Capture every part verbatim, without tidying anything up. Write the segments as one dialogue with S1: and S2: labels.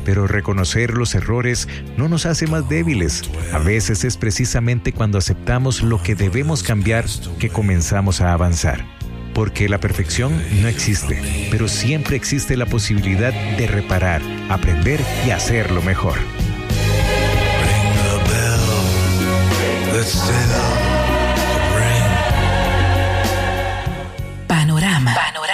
S1: pero reconocer los errores no nos hace más débiles. A veces es precisamente cuando aceptamos lo que debemos cambiar que comenzamos a avanzar. Porque la perfección no existe, pero siempre existe la posibilidad de reparar, aprender y hacerlo mejor.
S2: Panorama. Panorama.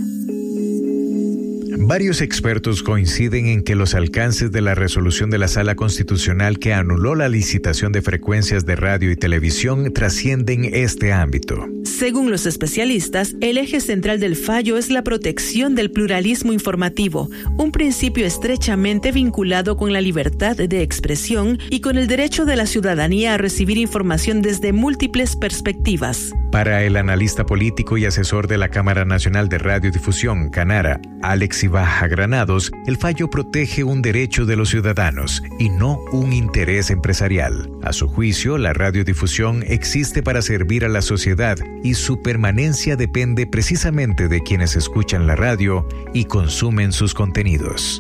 S1: Varios expertos coinciden en que los alcances de la resolución de la Sala Constitucional que anuló la licitación de frecuencias de radio y televisión trascienden este ámbito.
S3: Según los especialistas, el eje central del fallo es la protección del pluralismo informativo, un principio estrechamente vinculado con la libertad de expresión y con el derecho de la ciudadanía a recibir información desde múltiples perspectivas.
S1: Para el analista político y asesor de la Cámara Nacional de Radiodifusión, Canara, Alex Ibaja Granados, el fallo protege un derecho de los ciudadanos y no un interés empresarial. A su juicio, la radiodifusión existe para servir a la sociedad y su permanencia depende precisamente de quienes escuchan la radio y consumen sus contenidos.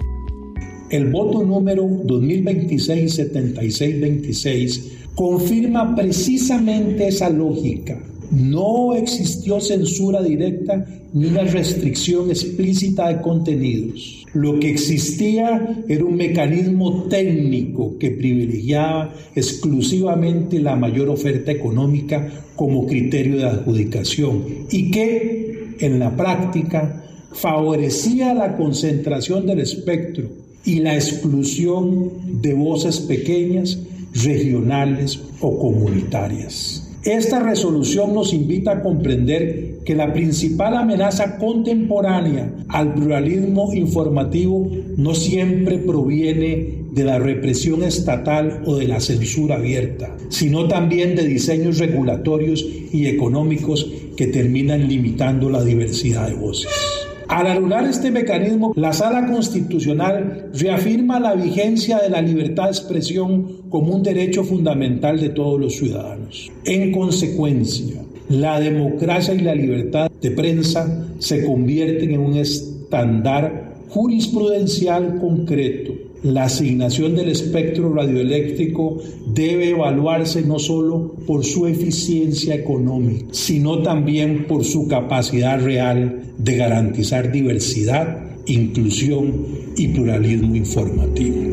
S4: El voto número dos mil veintiséis setenta y seis veintiséis confirma precisamente esa lógica. No existió censura directa ni una restricción explícita de contenidos. Lo que existía era un mecanismo técnico que privilegiaba exclusivamente la mayor oferta económica como criterio de adjudicación y que, en la práctica, favorecía la concentración del espectro y la exclusión de voces pequeñas, regionales o comunitarias. Esta resolución nos invita a comprender que la principal amenaza contemporánea al pluralismo informativo no siempre proviene de la represión estatal o de la censura abierta, sino también de diseños regulatorios y económicos que terminan limitando la diversidad de voces. Al anular este mecanismo, la Sala Constitucional reafirma la vigencia de la libertad de expresión como un derecho fundamental de todos los ciudadanos. En consecuencia, la democracia y la libertad de prensa se convierten en un estándar jurisprudencial concreto. La asignación del espectro radioeléctrico debe evaluarse no solo por su eficiencia económica, sino también por su capacidad real de garantizar diversidad, inclusión y pluralismo informativo.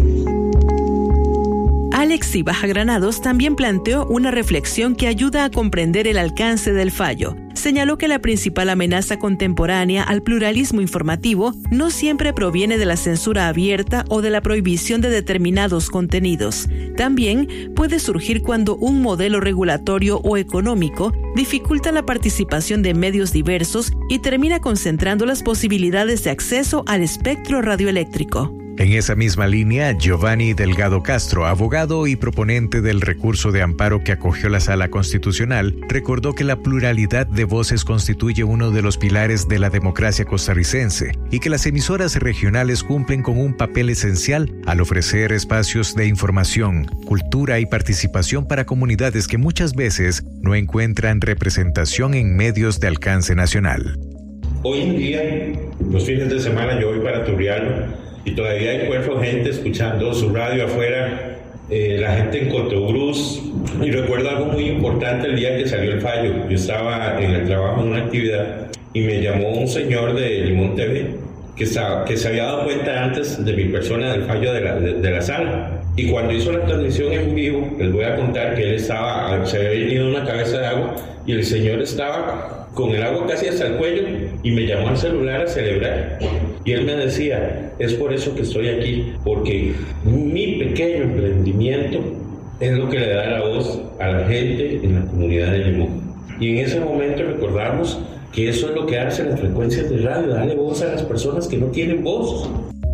S3: Alex Ibaja Granados también planteó una reflexión que ayuda a comprender el alcance del fallo. Señaló que la principal amenaza contemporánea al pluralismo informativo no siempre proviene de la censura abierta o de la prohibición de determinados contenidos. También puede surgir cuando un modelo regulatorio o económico dificulta la participación de medios diversos y termina concentrando las posibilidades de acceso al espectro radioeléctrico.
S1: En esa misma línea, Giovanni Delgado Castro, abogado y proponente del recurso de amparo que acogió la Sala Constitucional, recordó que la pluralidad de voces constituye uno de los pilares de la democracia costarricense y que las emisoras regionales cumplen con un papel esencial al ofrecer espacios de información, cultura y participación para comunidades que muchas veces no encuentran representación en medios de alcance nacional.
S5: Hoy en día, los fines de semana yo voy para Turrialba y todavía encuentro gente escuchando su radio afuera, eh, la gente en Cotobruz. Y recuerdo algo muy importante el día que salió el fallo. Yo estaba en el trabajo en una actividad y me llamó un señor de Limón T V que, estaba, que se había dado cuenta antes de mi persona del fallo de la, de, de la sala. Y cuando hizo la transmisión en vivo, les voy a contar que él estaba, se había venido una cabeza de agua y el señor estaba con el agua casi hasta el cuello y me llamó al celular a celebrar. Y él me decía, es por eso que estoy aquí, porque mi pequeño emprendimiento es lo que le da la voz a la gente en la comunidad de Limón. Y en ese momento recordamos que eso es lo que hacen las frecuencias de radio, darle voz a las personas que no tienen voz.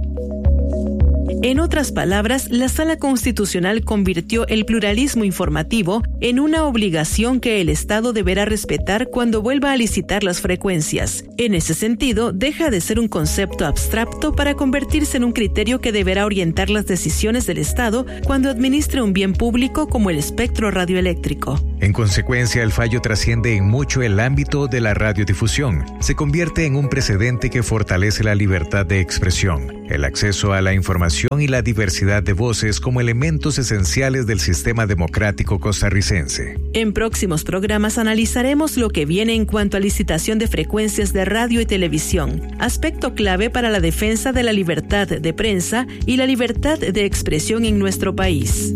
S3: En otras palabras, la Sala Constitucional convirtió el pluralismo informativo en una obligación que el Estado deberá respetar cuando vuelva a licitar las frecuencias. En ese sentido, deja de ser un concepto abstracto para convertirse en un criterio que deberá orientar las decisiones del Estado cuando administre un bien público como el espectro radioeléctrico.
S1: En consecuencia, el fallo trasciende en mucho el ámbito de la radiodifusión. Se convierte en un precedente que fortalece la libertad de expresión, el acceso a la información y la diversidad de voces como elementos esenciales del sistema democrático costarricense.
S3: En próximos programas analizaremos lo que viene en cuanto a licitación de frecuencias de radio y televisión, aspecto clave para la defensa de la libertad de prensa y la libertad de expresión en nuestro país.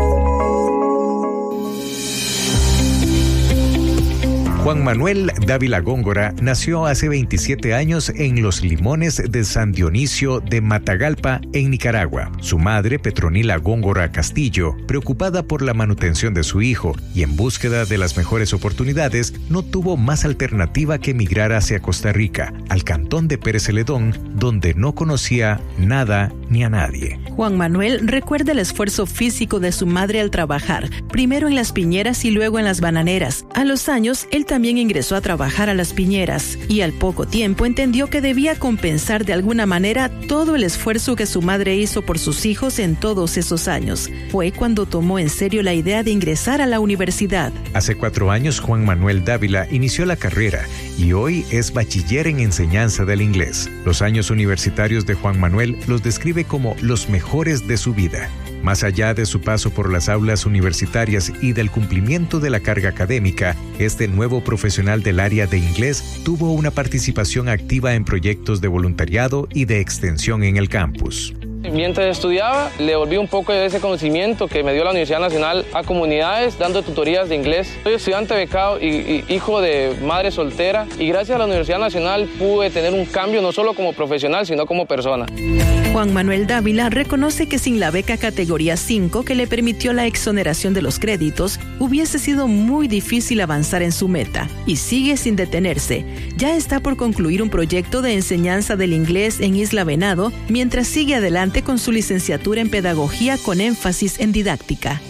S1: Juan Manuel Dávila Góngora nació hace veintisiete años en Los Limones de San Dionisio de Matagalpa, en Nicaragua. Su madre, Petronila Góngora Castillo, preocupada por la manutención de su hijo y en búsqueda de las mejores oportunidades, no tuvo más alternativa que emigrar hacia Costa Rica, al cantón de Pérez Celedón, donde no conocía nada ni a nadie.
S3: Juan Manuel recuerda el esfuerzo físico de su madre al trabajar, primero en las piñeras y luego en las bananeras. A los años, él también ingresó a trabajar a las piñeras y al poco tiempo entendió que debía compensar de alguna manera todo el esfuerzo que su madre hizo por sus hijos en todos esos años. Fue cuando tomó en serio la idea de ingresar a la universidad.
S1: Hace cuatro años, Juan Manuel Dávila inició la carrera y hoy es bachiller en enseñanza del inglés. Los años universitarios de Juan Manuel los describe como los mejores de su vida. Más allá de su paso por las aulas universitarias y del cumplimiento de la carga académica, este nuevo profesional del área de inglés tuvo una participación activa en proyectos de voluntariado y de extensión en el campus.
S2: Mientras estudiaba, le volví un poco de ese conocimiento que me dio la Universidad Nacional a comunidades dando tutorías de inglés. Soy estudiante becado y, y hijo de madre soltera y gracias a la Universidad Nacional pude tener un cambio no solo como profesional, sino como persona.
S3: Juan Manuel Dávila reconoce que sin la beca categoría cinco que le permitió la exoneración de los créditos, hubiese sido muy difícil avanzar en su meta y sigue sin detenerse. Ya está por concluir un proyecto de enseñanza del inglés en Isla Venado mientras sigue adelante con su licenciatura en pedagogía con énfasis en didáctica.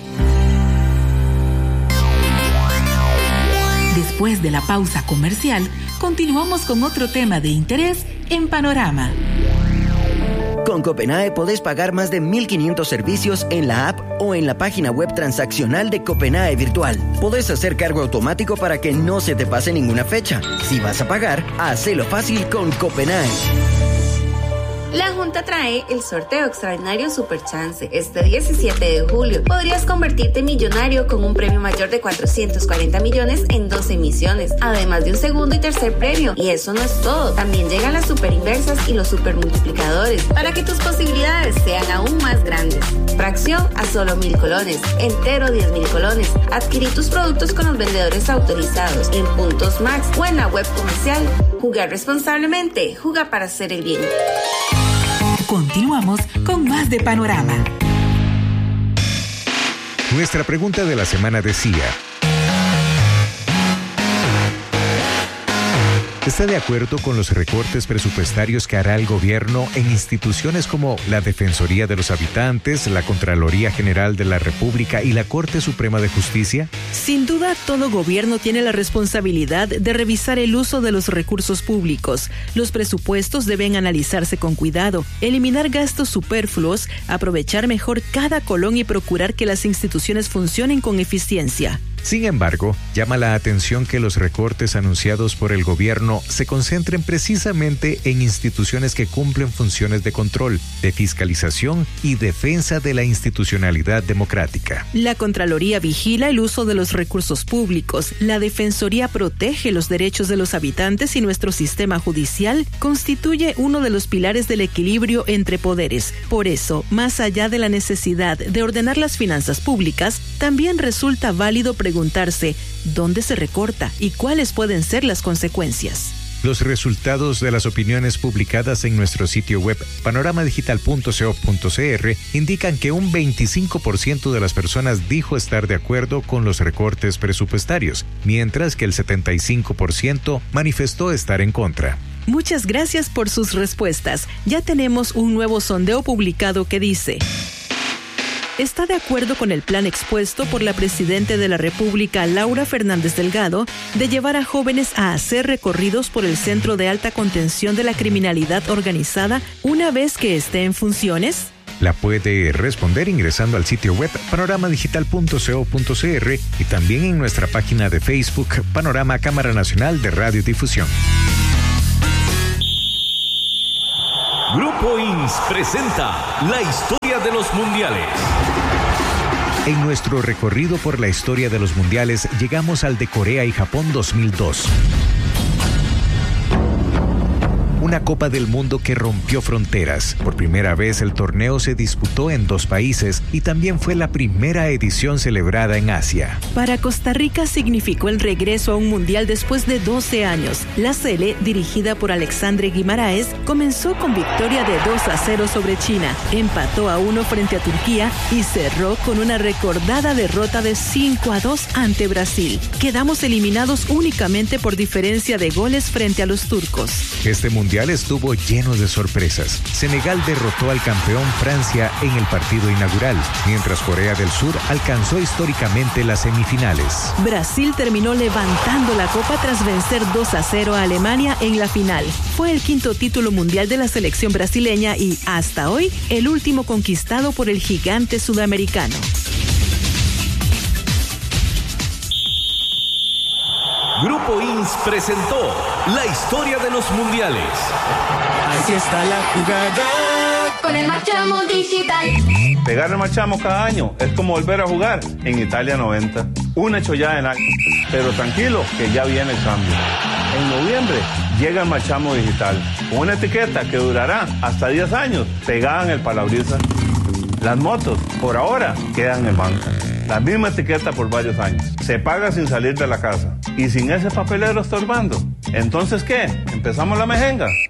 S6: Después de la pausa comercial, continuamos con otro tema de interés en Panorama.
S7: Con Copenae podés pagar más de mil quinientos servicios en la app o en la página web transaccional de Copenae Virtual. Podés hacer cargo automático para que no se te pase ninguna fecha. Si vas a pagar, hacelo fácil con Copenae.
S8: La Junta trae el sorteo extraordinario Super Chance. Este diecisiete de julio podrías convertirte en millonario con un premio mayor de cuatrocientos cuarenta millones en dos emisiones, además de un segundo y tercer premio. Y eso no es todo. También llegan las super inversas y los super multiplicadores para que tus posibilidades sean aún más grandes. Fracción a solo mil colones, entero diez mil colones. Adquirí tus productos con los vendedores autorizados en Puntos Max o en la web comercial. Jugar responsablemente, juega para hacer el bien.
S6: Continuamos con más de Panorama.
S1: Nuestra pregunta de la semana decía: ¿está de acuerdo con los recortes presupuestarios que hará el gobierno en instituciones como la Defensoría de los Habitantes, la Contraloría General de la República y la Corte Suprema de Justicia?
S3: Sin duda, todo gobierno tiene la responsabilidad de revisar el uso de los recursos públicos. Los presupuestos deben analizarse con cuidado, eliminar gastos superfluos, aprovechar mejor cada colón y procurar que las instituciones funcionen con eficiencia.
S1: Sin embargo, llama la atención que los recortes anunciados por el gobierno se concentren precisamente en instituciones que cumplen funciones de control, de fiscalización y defensa de la institucionalidad democrática.
S3: La Contraloría vigila el uso de los recursos públicos, la Defensoría protege los derechos de los habitantes y nuestro sistema judicial constituye uno de los pilares del equilibrio entre poderes. Por eso, más allá de la necesidad de ordenar las finanzas públicas, también resulta válido preguntarse dónde se recorta y cuáles pueden ser las consecuencias.
S1: Los resultados de las opiniones publicadas en nuestro sitio web panorama digital punto co punto cr indican que un veinticinco por ciento de las personas dijo estar de acuerdo con los recortes presupuestarios, mientras que el setenta y cinco por ciento manifestó estar en contra.
S3: Muchas gracias por sus respuestas. Ya tenemos un nuevo sondeo publicado que dice: ¿está de acuerdo con el plan expuesto por la Presidenta de la República, Laura Fernández Delgado, de llevar a jóvenes a hacer recorridos por el Centro de Alta Contención de la Criminalidad Organizada una vez que esté en funciones?
S1: La puede responder ingresando al sitio web panorama digital punto co punto cr y también en nuestra página de Facebook Panorama Cámara Nacional de Radiodifusión.
S9: Grupo I N S presenta la historia de los mundiales.
S1: En nuestro recorrido por la historia de los mundiales llegamos al de Corea y Japón dos mil dos. Una Copa del Mundo que rompió fronteras. Por primera vez el torneo se disputó en dos países y también fue la primera edición celebrada en Asia.
S3: Para Costa Rica significó el regreso a un mundial después de doce años. La Sele, dirigida por Alexandre Guimaraes, comenzó con victoria de dos a cero sobre China, empató a uno frente a Turquía y cerró con una recordada derrota de cinco a dos ante Brasil. Quedamos eliminados únicamente por diferencia de goles frente a los turcos.
S1: Este mundial estuvo lleno de sorpresas. Senegal derrotó al campeón Francia en el partido inaugural, mientras Corea del Sur alcanzó históricamente las semifinales.
S3: Brasil terminó levantando la copa tras vencer dos a cero a Alemania en la final. Fue el quinto título mundial de la selección brasileña y, hasta hoy, el último conquistado por el gigante sudamericano.
S9: Grupo I N S presentó la historia de los mundiales.
S10: Así está la jugada
S11: con el Marchamo Digital.
S12: Pegar el Marchamo cada año es como volver a jugar en Italia noventa. Una chollada en la... Pero tranquilo, que ya viene el cambio. En noviembre llega el Marchamo Digital, con una etiqueta que durará hasta diez años pegada en el parabrisas. Las motos, por ahora, quedan en banca. La misma etiqueta por varios años. Se paga sin salir de la casa. Y sin ese papelero estorbando. ¿Entonces qué? ¿Empezamos la mejenga?